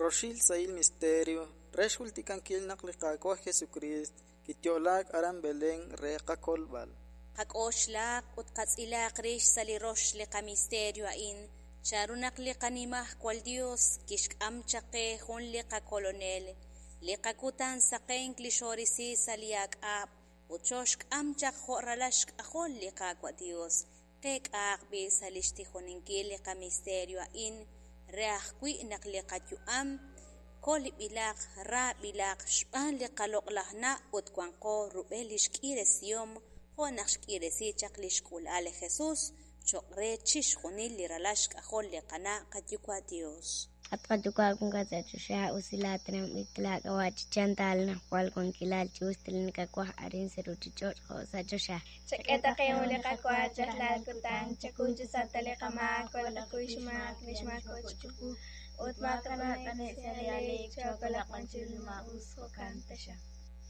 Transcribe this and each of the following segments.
Roshil Sail Misterio, Reshultikan Kilnaklikakwa Jesucrist, Kitiolak Aran Belén Reqa Kolbal. Hakoshla utkatzila krish salirosh liqa misterio ain, charunak liqa nimah cual Dios, kishkam chaqe jun liqa colonel, liqa kutan saqen klishorisi saliak ab, uchoshk am chaq joralashk ajol liqa kwa Dios, kek agbi salishti joninki liqa misterio ain, reahkwi nak liqa yuam, koli bilak, ra bilak, shpan liqa loqlahna utkwanko rubelish kiresiom, Honax kiresi chaklish kulale Jesús, chokre chish junil liralash kajol le kana katyukwa Dios. Atkatukwa kunga chusha usilatram itlak awachchantal na kwal con kilal chustilin kakwa arin seruchichot hosa chusha. Chaketa keule kakwa chaklal kutan chakuju satale kama kola kuishma krishma kochuku utma kana tane seriale chokola kanchilma usko kantasha.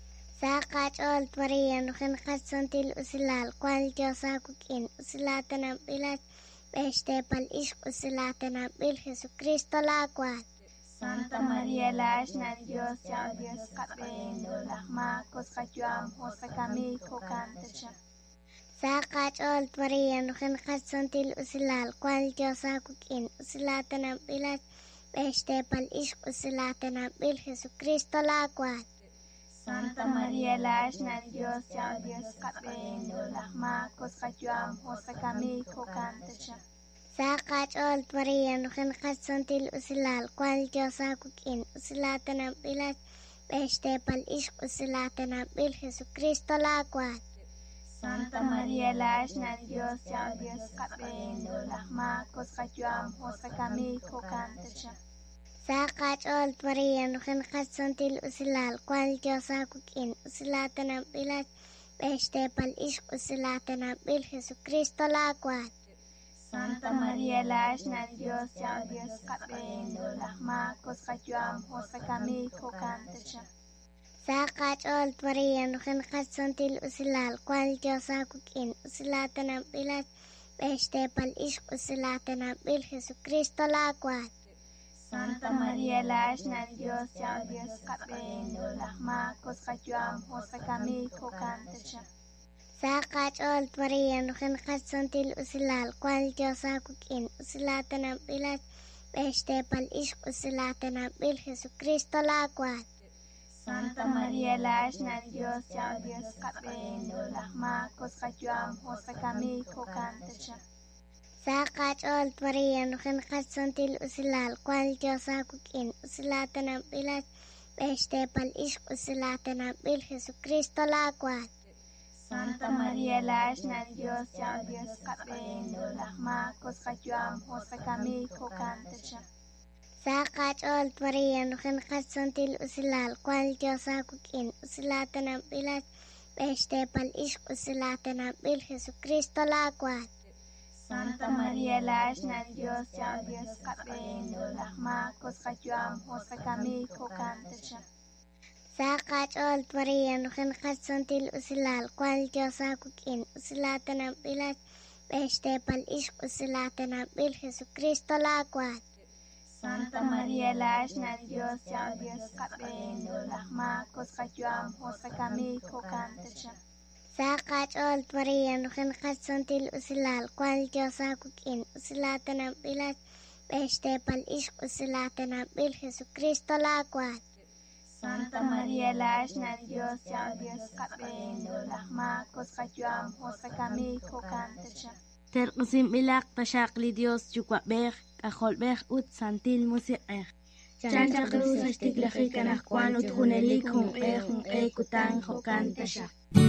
Saqach old Maria nuhin qatsantil usilal kwal Diosakukin usilatana bilat bestepal ishq usilatana bil Jesucristo la kwal. Santa María la ashna Dios ya Dios kapendo lahma koskayam hosakami kokantasha. Saqach old Maria nuhin qatsantil usilal kwal Diosakukin usilatana bilat bestepal ishq usilatana bil Jesucristo la kwal. Santa María la ashna Dios ya Dios kapendo lahma koskayam hosakami kokantasha. Saqach old Maria nuhin qatsantil usilal kwal Diosakukin usilatana bilat bestepal ishq usilatana bil Jesucristo la kwal. Santa María la ashna Dios ya Dios kapendo lahma koskayam hosakami kokantasha. Saqach old Maria nuhin qatsantil usilal kwal Diosakukin usilatana bilat bestepal ishq usilatana bil Jesucristo la kwal. Santa María la ashna Dios ya Dios kapendo lahma koskayam hosakami kokantasha. Saqach old Maria nuhin qatsantil usilal kwal Diosakukin usilatana bilat bestepal ishq usilatana bil Jesucristo la kwal. Santa María la ashna Dios ya Dios kapendo lahma koskayam hosakami kokantasha. Saqach old Maria nuhin qatsantil usilal kwal Diosakukin usilatana bilat bestepal ishq usilatana bil Jesucristo la kwal. Santa María la ashna Dios ya Dios kapendo lahma koskayam hosakami kokantasha. Saqach old Maria nuhin qatsantil usilal kwal Diosakukin usilatana bilat bestepal ishq usilatana bil Jesucristo la kwal. Santa María la ashna Dios ya Dios kapendo lahma koskayam hosakami kokantasha. Saqach old Maria nuhin qatsantil usilal kwal Diosakukin usilatana bilat bestepal ishq usilatana bil Jesucristo la kwal. Santa María la ashna Dios ya Dios kapendo lahma koskayam hosakami kokantasha. Saqach old Maria nuhin qatsantil usilal kwal Diosakukin usilatana bilat bestepal ishq usilatana bil Jesucristo la kwal. Santa María la ashna Dios ya Dios kapendo lahma koskayam hosakami kokantasha. Saqach old Maria nuhin qatsantil usilal kwal Diosakukin usilatana bilat bestepal ishq usilatana bil Jesucristo la kwal. Santa María la ashna Dios ya Dios kapendo lahma koskayam hosakami kokantasha. Terqsim bilaq tashaqli Dios yukwabej kajolbej ut santil musiqej. Chancha cruz ashtiklajik anajkuan utjunelik junqej kutan jokantasha.